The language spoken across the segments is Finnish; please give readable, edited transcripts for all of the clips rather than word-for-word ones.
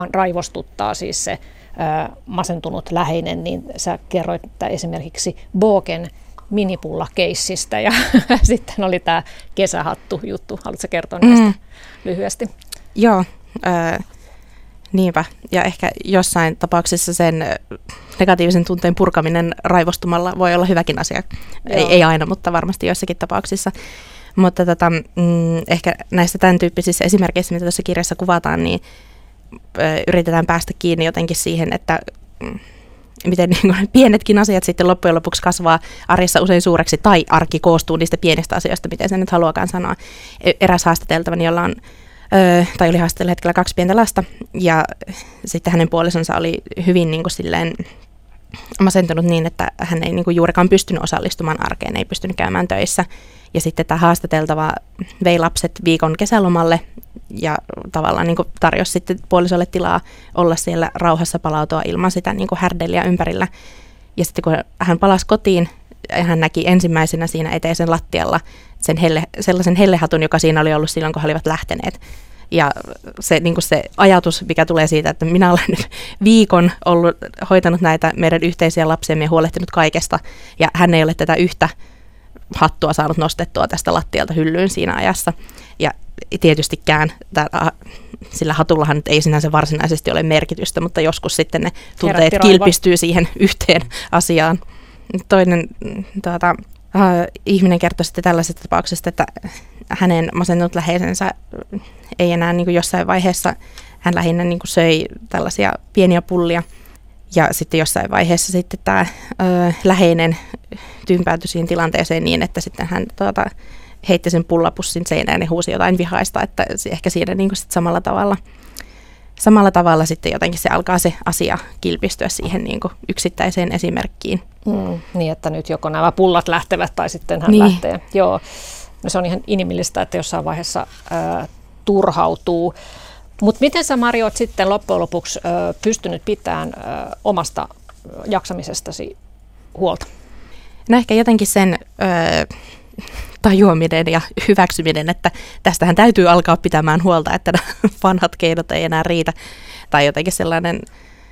raivostuttaa siis se masentunut läheinen, niin sä kerroit, että esimerkiksi Boken minipullakeissistä ja sitten oli tämä kesähattu-juttu. Haluatko kertoa näistä lyhyesti? Joo, niinpä. Ja ehkä jossain tapauksessa sen negatiivisen tunteen purkaminen raivostumalla voi olla hyväkin asia. Ei aina, mutta varmasti joissakin tapauksissa. Mutta ehkä näistä tämän tyyppisissä esimerkkeissä, mitä tuossa kirjassa kuvataan, niin yritetään päästä kiinni jotenkin siihen, että miten niin kuin pienetkin asiat sitten loppujen lopuksi kasvaa arjessa usein suureksi, tai arki koostuu niistä pienistä asioista, miten se nyt haluakaan sanoa. Eräs haastateltavani, jolla on, tai oli haastatella hetkellä 2 pientä lasta, ja sitten hänen puolisonsa oli hyvin niin kuin silleen masentunut niin, että hän ei niin kuin juurikaan pystynyt osallistumaan arkeen, ei pystynyt käymään töissä. Ja sitten tämä haastateltava vei lapset viikon kesälomalle ja tavallaan niin kuin tarjosi sitten puolisolle tilaa olla siellä rauhassa, palautua ilman sitä niin kuin härdeliä ympärillä. Ja sitten kun hän palasi kotiin, hän näki ensimmäisenä siinä eteisen lattialla sellaisen hellehatun, joka siinä oli ollut silloin, kun he olivat lähteneet. Ja se, niin kuin se ajatus, mikä tulee siitä, että minä olen nyt viikon hoitanut näitä meidän yhteisiä lapsiamme ja huolehtinut kaikesta, ja hän ei ole tätä yhtä hattua saanut nostettua tästä lattialta hyllyyn siinä ajassa. Ja tietystikään sillä hatullahan nyt ei sinänsä varsinaisesti ole merkitystä, mutta joskus sitten ne tunteet kilpistyy siihen yhteen asiaan. Toinen ihminen kertoi sitten tällaisesta tapauksesta, että hänen masentunut läheisensä ei enää niin kuin jossain vaiheessa, hän lähinnä niin kuin söi tällaisia pieniä pullia. Ja sitten jossain vaiheessa sitten tämä läheinen tympäytyi siihen tilanteeseen niin, että sitten hän heitti sen pullapussin seinään ja huusi jotain vihaista, että ehkä siinä niin kuin sit samalla tavalla sitten jotenkin se alkaa se asia kilpistyä siihen niin kuin yksittäiseen esimerkkiin. Niin, että nyt joko nämä pullat lähtevät tai sitten hän lähtee. Joo, no se on ihan inhimillistä, että jossain vaiheessa turhautuu. Mutta miten sä, Mari, oot sitten loppujen lopuksi pystynyt pitämään omasta jaksamisestasi huolta? No ehkä jotenkin sen tajuaminen ja hyväksyminen, että tästähän täytyy alkaa pitämään huolta, että vanhat keinot ei enää riitä. Tai jotenkin sellainen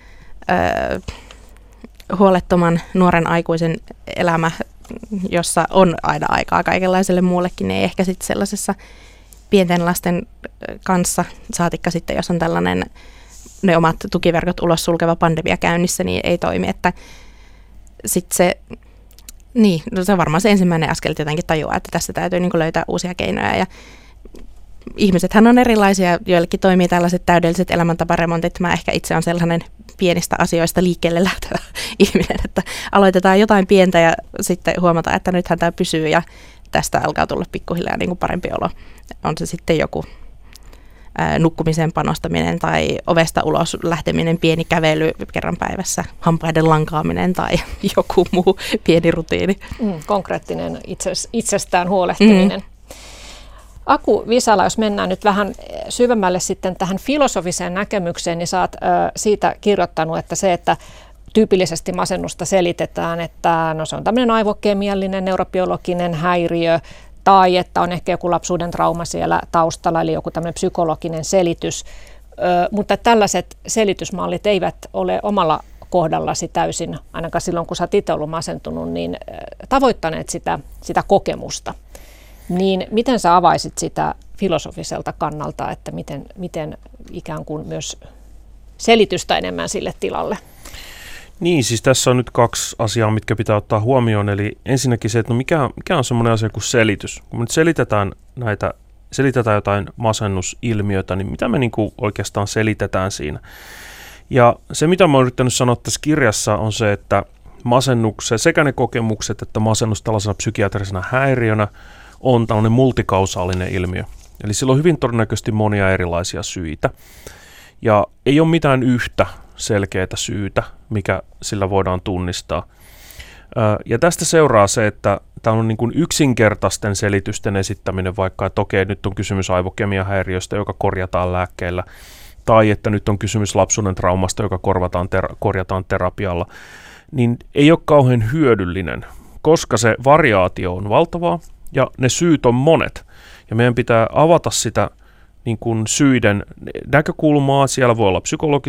huolettoman nuoren aikuisen elämä, jossa on aina aikaa kaikenlaiselle muullekin, niin ei ehkä sitten sellaisessa pienten lasten kanssa, saatikka sitten, jos on tällainen ne omat tukiverkot ulos sulkeva pandemia käynnissä, niin ei toimi. Että sitten se on varmaan se ensimmäinen askel jotenkin tajua, että tässä täytyy niin kuin löytää uusia keinoja. Ja ihmisethän on erilaisia, joillekin toimii tällaiset täydelliset elämäntaparemontit. Mä ehkä itse on sellainen pienistä asioista liikkeelle lähtevä ihminen, että aloitetaan jotain pientä ja sitten huomataan, että nythän tämä pysyy ja tästä alkaa tulla pikkuhiljaa niin kuin parempi olo. On se sitten joku nukkumiseen panostaminen tai ovesta ulos lähteminen, pieni kävely kerran päivässä, hampaiden lankaaminen tai joku muu pieni rutiini. Konkreettinen itsestään huolehtiminen. Aku Visala, jos mennään nyt vähän syvemmälle sitten tähän filosofiseen näkemykseen, niin sä oot siitä kirjoittanut, että se, että tyypillisesti masennusta selitetään, että no se on tämmöinen aivokemiallinen, neurobiologinen häiriö, tai että on ehkä joku lapsuuden trauma siellä taustalla, eli joku tämmöinen psykologinen selitys. Mutta tällaiset selitysmallit eivät ole omalla kohdallasi täysin, ainakaan silloin kun sä oot itse ollut masentunut, niin tavoittaneet sitä kokemusta. Niin miten sä avaisit sitä filosofiselta kannalta, että miten ikään kuin myös selitystä enemmän sille tilalle? Niin, siis tässä on nyt 2 asiaa, mitkä pitää ottaa huomioon. Eli ensinnäkin se, että mikä on semmoinen asia kuin selitys. Kun me nyt selitetään jotain masennusilmiötä, niin mitä me niin kuin oikeastaan selitetään siinä? Ja se, mitä mä oon yrittänyt sanoa tässä kirjassa, on se, että masennuksen, sekä ne kokemukset, että masennus tällaisena psykiatrisena häiriönä on tällainen multikausaalinen ilmiö. Eli sillä on hyvin todennäköisesti monia erilaisia syitä. Ja ei ole mitään yhtä selkeää syytä, mikä sillä voidaan tunnistaa. Ja tästä seuraa se, että tämä on niin kuin yksinkertaisten selitysten esittäminen, vaikka että okei, nyt on kysymys aivokemiahäiriöstä, joka korjataan lääkkeellä, tai että nyt on kysymys lapsuuden traumasta, joka korjataan terapialla, niin ei ole kauhean hyödyllinen, koska se variaatio on valtavaa ja ne syyt on monet. Ja meidän pitää avata sitä niin kuin syiden näkökulmaa. Siellä voi olla psykologisia